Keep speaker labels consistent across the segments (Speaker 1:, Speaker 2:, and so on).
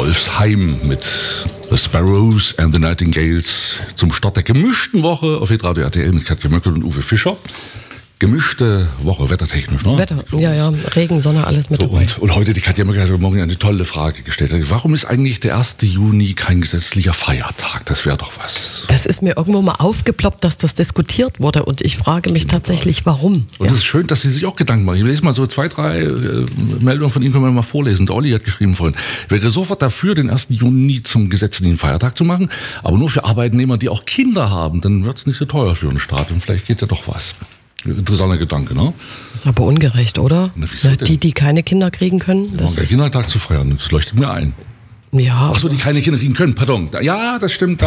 Speaker 1: Wolfsheim mit The Sparrows and the Nightingales zum Start der gemischten Woche auf Hitradio RTL mit Katja Möckel und Uwe Fischer. Gemischte Woche, wettertechnisch, ne?
Speaker 2: Wetter, ja, Regen, Sonne, alles mit dabei.
Speaker 1: Und heute, die Katja Möckel hat morgen eine tolle Frage gestellt. Warum ist eigentlich der 1. Juni kein gesetzlicher Feiertag? Das wäre doch was.
Speaker 2: Das ist mir irgendwo mal aufgeploppt, dass das diskutiert wurde und ich frage mich tatsächlich, warum.
Speaker 1: Und es ist schön, dass Sie sich auch Gedanken machen. Ich lese mal so 2, 3 Meldungen von Ihnen, können wir mal vorlesen. Der Olli hat geschrieben vorhin, wäre sofort dafür, den 1. Juni zum gesetzlichen Feiertag zu machen, aber nur für Arbeitnehmer, die auch Kinder haben. Dann wird es nicht so teuer für den Staat und vielleicht geht ja doch was. Interessanter Gedanke, ne?
Speaker 2: Das ist aber ungerecht, oder?
Speaker 1: Na, wieso denn?
Speaker 2: Die keine Kinder kriegen können.
Speaker 1: Das ist Kindertag zu feiern, das leuchtet mir ein.
Speaker 2: Ja.
Speaker 1: Achso, die keine Kinder kriegen können, pardon. Ja, das stimmt,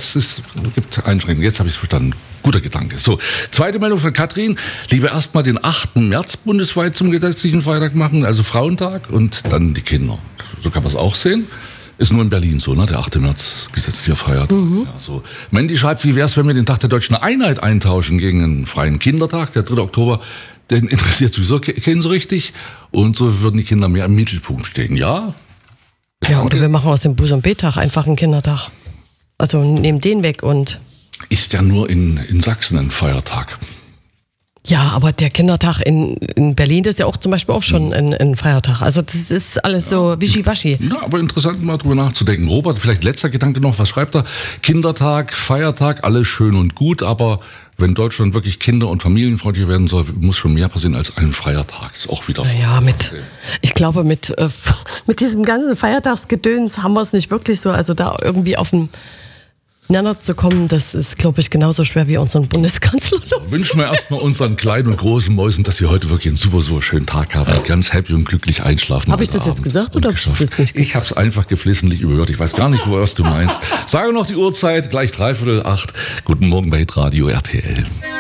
Speaker 1: gibt Einschränkungen. Jetzt habe ich es verstanden. Guter Gedanke. So, zweite Meldung von Katrin. Lieber erstmal den 8. März bundesweit zum gesetzlichen Feiertag machen, also Frauentag, und dann die Kinder. So kann man es auch sehen. Ist nur in Berlin so, ne? Der 8. März, gesetzlicher Feiertag. Ja, so. Mandy schreibt, wie wäre es, wenn wir den Tag der deutschen Einheit eintauschen gegen einen freien Kindertag? Der 3. Oktober, den interessiert sowieso keinen so richtig. Und so würden die Kinder mehr im Mittelpunkt stehen, ja?
Speaker 2: Ja, oder wir machen aus dem Buß- und B-Tag einfach einen Kindertag. Also nehmen den weg und...
Speaker 1: Ist ja nur in Sachsen ein Feiertag.
Speaker 2: Ja, aber der Kindertag in Berlin, das ist ja auch zum Beispiel auch schon ein Feiertag. Also das ist alles so wischiwaschi.
Speaker 1: Ja, aber interessant mal drüber nachzudenken. Robert, vielleicht letzter Gedanke noch, was schreibt er? Kindertag, Feiertag, alles schön und gut, aber wenn Deutschland wirklich kinder- und familienfreundlicher werden soll, muss schon mehr passieren als ein Feiertag. Ist auch wieder
Speaker 2: Ja, ich glaube, mit diesem ganzen Feiertagsgedöns haben wir es nicht wirklich so, also da irgendwie auf den Nenner zu kommen, das ist, glaube ich, genauso schwer wie unseren Bundeskanzler.
Speaker 1: Wünschen wir erstmal unseren kleinen und großen Mäusen, dass wir heute wirklich einen super schönen Tag haben und ganz happy und glücklich einschlafen.
Speaker 2: Habe ich das jetzt gesagt oder habe ich das jetzt nicht gesagt?
Speaker 1: Ich habe es einfach geflissentlich überhört. Ich weiß gar nicht, was du meinst. Sage noch die Uhrzeit, gleich 7:45. Guten Morgen bei Hitradio RTL.